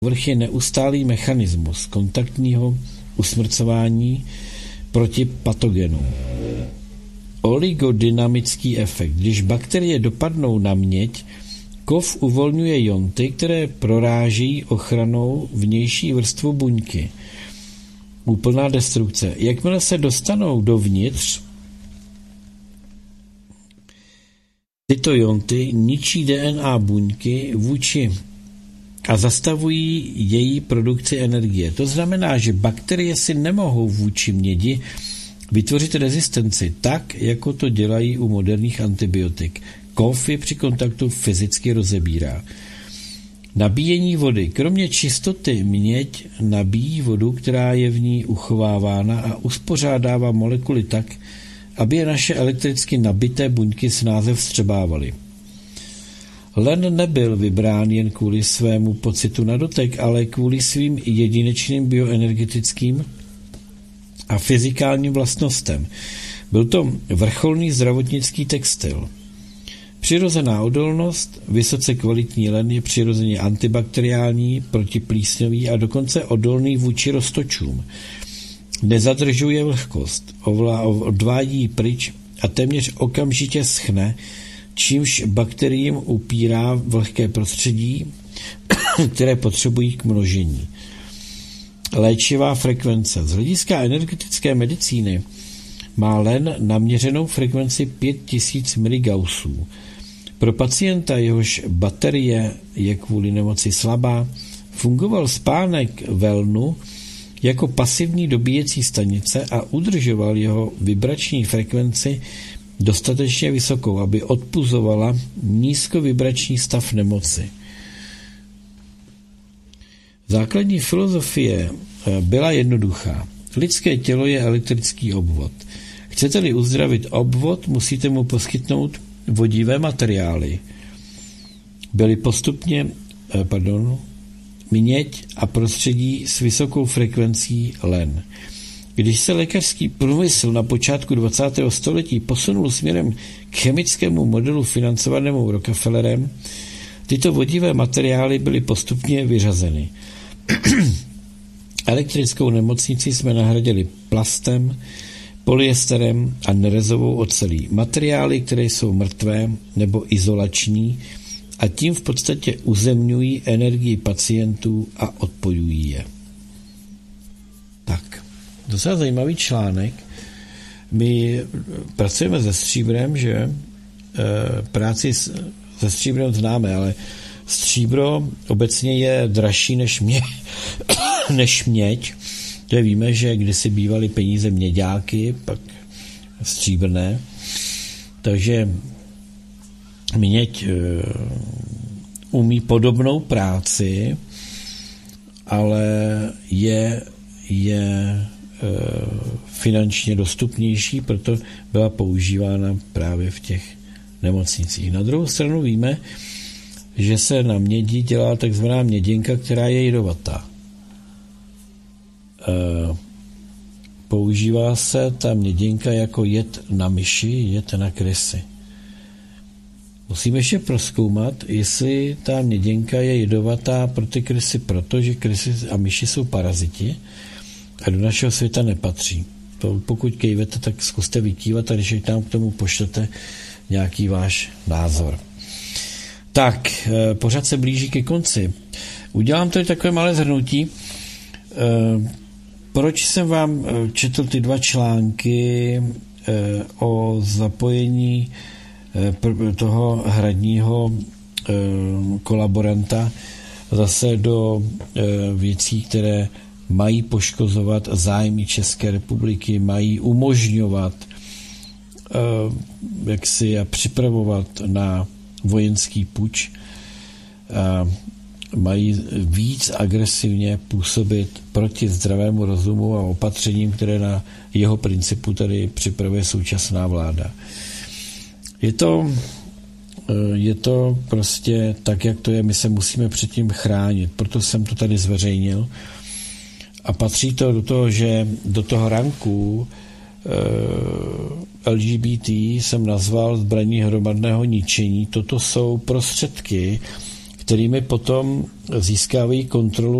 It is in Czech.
Povrch je neustálý mechanismus kontaktního usmrcování proti patogenům. Oligodynamický efekt. Když bakterie dopadnou na měď, kov uvolňuje ionty, které proráží ochranou vnější vrstvu buňky. Úplná destrukce. Jakmile se dostanou dovnitř, tyto ionty ničí DNA buňky a zastavují její produkci energie. To znamená, že bakterie si nemohou vůči mědi vytvořit rezistenci tak, jako to dělají u moderních antibiotik. Kov je při kontaktu fyzicky rozebírá. Nabíjení vody. Kromě čistoty měď nabíjí vodu, která je v ní uchovávána a uspořádává molekuly tak, aby je naše elektricky nabité buňky snáze vstřebávaly. Len nebyl vybrán jen kvůli svému pocitu na dotek, ale kvůli svým jedinečným bioenergetickým a fyzikálním vlastnostem. Byl to vrcholný zdravotnický textil. Přirozená odolnost, vysoce kvalitní len je přirozeně antibakteriální, protiplísňový a dokonce odolný vůči roztočům. Nezadržuje vlhkost, odvádí pryč a téměř okamžitě schne, čímž bakteriím upírá vlhké prostředí, které potřebují k množení. Léčivá frekvence. Z hlediska energetické medicíny má len naměřenou frekvenci 5000 mGaussů. Pro pacienta, jehož baterie je kvůli nemoci slabá, fungoval spánek Wellnu jako pasivní dobíjecí stanice a udržoval jeho vibrační frekvenci dostatečně vysokou, aby odpuzovala nízkovibrační stav nemoci. Základní filozofie byla jednoduchá. Lidské tělo je elektrický obvod. Chcete-li uzdravit obvod, musíte mu poskytnout vodivé materiály. Byly postupně měď a prostředí s vysokou frekvencí len. Když se lékařský průmysl na počátku 20. století posunul směrem k chemickému modelu financovanému Rockefellerem, tyto vodivé materiály byly postupně vyřazeny. Elektrickou nemocnici jsme nahradili plastem, polyesterem a nerezovou ocelí. Materiály, které jsou mrtvé nebo izolační a tím v podstatě uzemňují energii pacientů a odpojují je. Tak, docela zajímavý článek. My pracujeme se stříbrem, že? Práci se stříbrem známe, ale stříbro obecně je dražší než měď. To víme, že kdysi bývaly peníze měďáky, pak stříbrné. Takže měď umí podobnou práci, ale je finančně dostupnější, proto byla používána právě v těch nemocnicích. Na druhou stranu víme, že se na mědi dělá takzvaná měděnka, která je jedovatá. Používá se ta měděnka jako jed na myši, jed na krysy. Musíme ještě prozkoumat, jestli ta měděnka je jedovatá pro ty krysy, protože krysy a myši jsou paraziti a do našeho světa nepatří. Pokud kejvete, tak zkuste vykývat a když tam k tomu pošlete nějaký váš názor. Tak, pořád se blíží ke konci. Udělám tady takové malé shrnutí. Proč jsem vám četl ty dva články o zapojení toho hradního kolaboranta zase do věcí, které mají poškozovat zájmy České republiky, mají umožňovat jaksi a připravovat na vojenský puč, mají víc agresivně působit proti zdravému rozumu a opatřením, které na jeho principu tady připravuje současná vláda. Je to prostě tak, jak to je, my se musíme předtím chránit, proto jsem to tady zveřejnil a patří to do toho, že do toho ranku LGBT jsem nazval zbraní hromadného ničení. Toto jsou prostředky kterými potom získávají kontrolu